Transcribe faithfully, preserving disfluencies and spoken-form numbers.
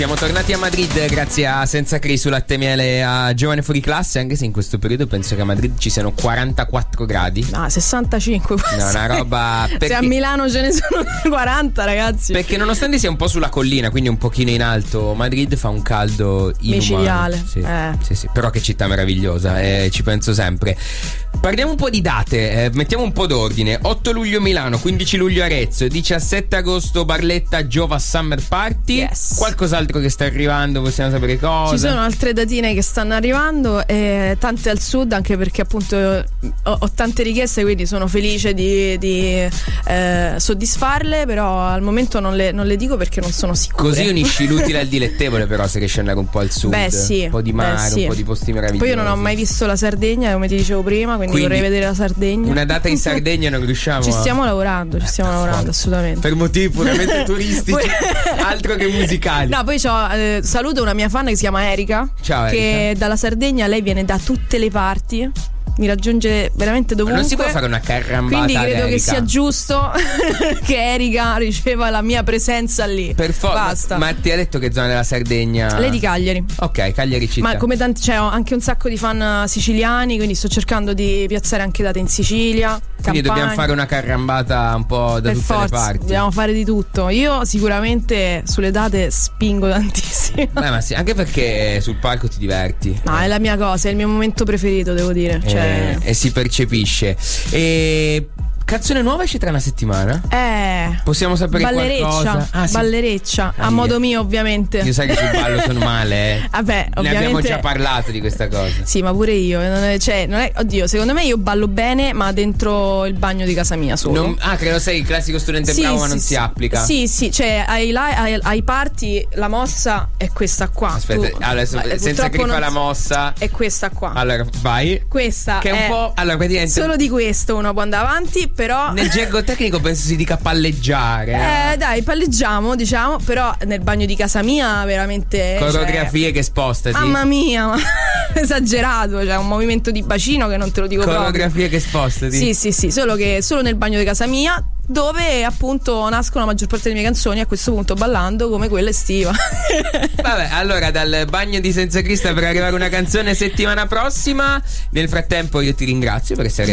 Siamo tornati a Madrid grazie a Senza Cri su Latte e Miele a Giovane Fuori Classe, anche se in questo periodo penso che a Madrid ci siano quarantaquattro gradi. No, sessantacinque quasi. No, una roba perché... Se a Milano ce ne sono quaranta, ragazzi. Perché nonostante sia un po' sulla collina, quindi un pochino in alto, Madrid fa un caldo inumano. Micidiale. Sì, eh. sì, sì. Però che città meravigliosa, eh, ci penso sempre. Parliamo un po' di date, eh, mettiamo un po' d'ordine. otto luglio Milano, quindici luglio Arezzo, diciassette agosto Barletta Giova Summer Party. Yes. Qualcos'altro che sta arrivando, possiamo sapere cosa? Ci sono altre datine che stanno arrivando, e tante al sud, anche perché appunto ho, ho tante richieste, quindi sono felice di, di eh, soddisfarle, però al momento non le, non le dico perché non sono sicura. Così unisci l'utile al dilettevole, però se riesci ad andare un po' al sud. Beh sì, un po' di mare, beh, sì. un po' di posti meravigliosi. Poi io non ho mai visto la Sardegna, come ti dicevo prima, quindi, Quindi vorrei vedere la Sardegna. Una data in Sardegna non riusciamo Ci a... stiamo lavorando, ci stiamo lavorando assolutamente. Per motivi puramente turistici, Poi- altro che musicali. No, poi c'ho, eh, saluto una mia fan che si chiama Erika. Ciao, che Erika. dalla Sardegna, lei viene da tutte le parti, mi raggiunge veramente Ma dovunque. non si può fare una carrambata Quindi ad credo che Erika? sia giusto che Erika riceva la mia presenza lì. Per forza. Basta. Ma ti ha detto che zona della Sardegna? Lei di Cagliari. Ok, Cagliari città. Ma come tanti, c'è anche un sacco di fan siciliani, quindi sto cercando di piazzare anche date in Sicilia. Quindi Campania. dobbiamo fare una carrambata un po' da Per tutte forza, le parti. dobbiamo fare di tutto. Io sicuramente sulle date spingo tantissimo. Beh, ma sì, anche perché sul palco ti diverti. No, è la mia cosa, è il mio momento preferito, devo dire. Cioè... Eh, e si percepisce. E canzone nuova esce tra una settimana? Eh, Possiamo sapere ballereccia, qualcosa? Ah, sì. ballereccia, Ah, a modo mio ovviamente. Io sai che sul ballo sono male, eh. Vabbè, Ne ovviamente. abbiamo già parlato di questa cosa. Sì, ma pure io. Non è, cioè, non è, oddio, secondo me io ballo bene, ma dentro il bagno di casa mia solo. Non- ah, credo sei il classico studente Sì, bravo, ma sì, non sì. si applica. Sì, sì, cioè ai, li- ai, ai party la mossa è questa qua. Aspetta, Tu- allora, ma, eh, senza purtroppo griffa non la si- mossa. È questa qua. Allora, vai. Questa Che è un po'. Allora, praticamente. solo di questo uno può andare avanti, però. Nel gergo tecnico penso si dica palleggiare. Eh, dai, palleggiamo, diciamo, però nel bagno di casa mia veramente. Coreografie cioè, che spostati. mamma mia, ma esagerato, cioè un movimento di bacino che non te lo dico Coreografie che spostati. proprio. Sì, sì, sì, solo che solo nel bagno di casa mia, dove appunto nascono la maggior parte delle mie canzoni, a questo punto ballando come quella estiva. Vabbè, allora dal bagno di Senza Crista per arrivare a una canzone settimana prossima. Nel frattempo io ti ringrazio per essere